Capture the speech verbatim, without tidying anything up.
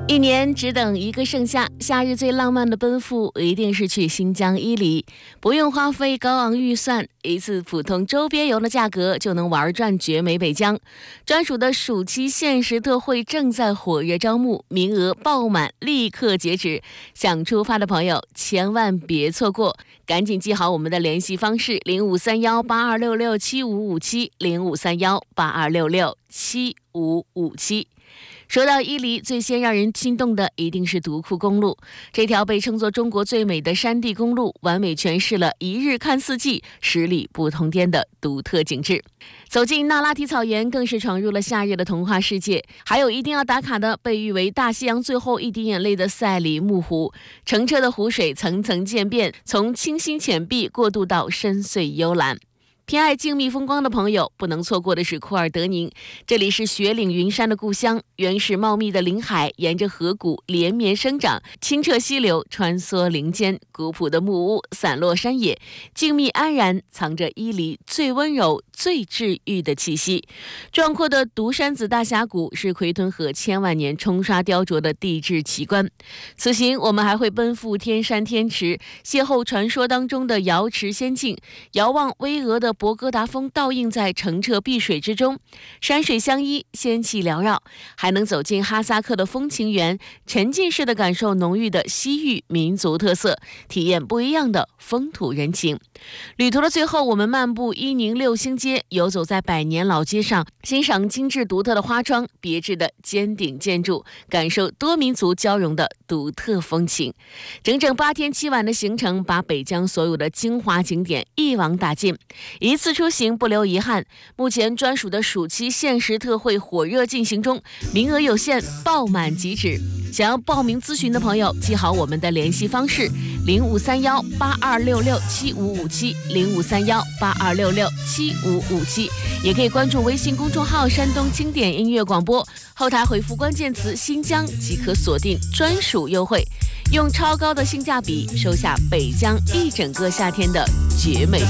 一年只等一个盛夏，夏日最浪漫的奔赴一定是去新疆伊犁，不用花费高昂预算，一次普通周边游的价格就能玩转绝美北疆。专属的暑期限时特惠正在火热招募，名额爆满，立刻截止。想出发的朋友千万别错过，赶紧记好我们的联系方式：零五三幺八二六六七五五七，零五三幺八二六六七五五七。说到伊犁，最先让人心动的一定是独库公路。这条被称作中国最美的山地公路，完美诠释了一日看四季，十里不同天的独特景致。走进那拉提草原，更是闯入了夏日的童话世界。还有一定要打卡的，被誉为大西洋最后一滴眼泪的赛里木湖。澄澈的湖水层层渐变，从清新浅碧过渡到深邃幽蓝。偏爱静谧风光的朋友，不能错过的是库尔德宁。这里是雪岭云山的故乡，原始茂密的林海沿着河谷连绵生长，清澈溪流穿梭林间，古朴的木屋散落山野，静谧安然，藏着伊犁最温柔最治愈的气息。壮阔的独山子大峡谷是奎屯河千万年冲刷雕琢的地质奇观。此行我们还会奔赴天山天池，邂逅传说当中的瑶池仙境，遥望巍峨的博哥达峰倒映在澄澈碧水之中，山水相依，仙气缭绕，还能走进哈萨克的风情园，沉浸式的感受浓郁的西域民族特色，体验不一样的风土人情。旅途的最后，我们漫步伊宁六星街，游走在百年老街上，欣赏精致独特的花窗，别致的尖顶建筑，感受多民族交融的独特风情。整整八天七晚的行程，把北疆所有的精华景点一网打尽，一次出行不留遗憾。目前专属的暑期限时特惠火热进行中，名额有限，爆满即止。想要报名咨询的朋友，记好我们的联系方式：零五三幺八二六六七五五七，零五三幺八二六六七五五七。也可以关注微信公众号“山东经典音乐广播”，后台回复关键词“新疆”即可锁定专属优惠，用超高的性价比收下北疆一整个夏天的绝美